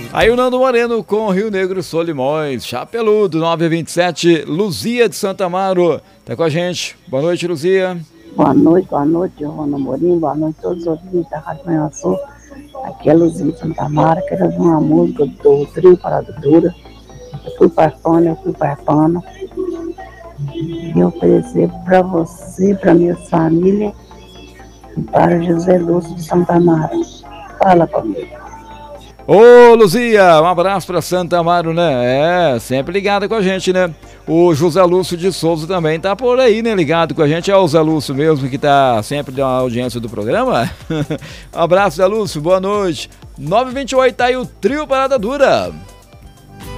Aí o Nando Moreno com Rio Negro Solimões, Chapeludo, 927, Luzia de Santa Amaro, tá com a gente. Boa noite, Luzia. Boa noite, Giovana Morim, boa noite a todos os ouvintes da Rádio Manhã Sul. Aqui é Luzia de Santa Amaro, quero ouvir uma música do Trio Parada Dura. Eu fui parpando. E oferecer para você, para minha família e para José Lúcio de Santa Amaro. Fala comigo. Ô, Luzia, um abraço pra Santa Amaro, né? Sempre ligada com a gente, né? O José Lúcio de Souza também tá por aí, né? Ligado com a gente. É o Zé Lúcio mesmo que tá sempre na audiência do programa. Um abraço, Zé Lúcio, boa noite. 928, tá aí o Trio Parada Dura.